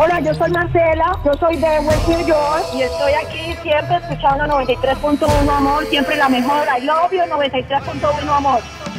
Hola, yo soy Marcela, yo soy de West New York y estoy aquí siempre escuchando 93.1 Amor, siempre la mejor. I love you, 93.1 Amor.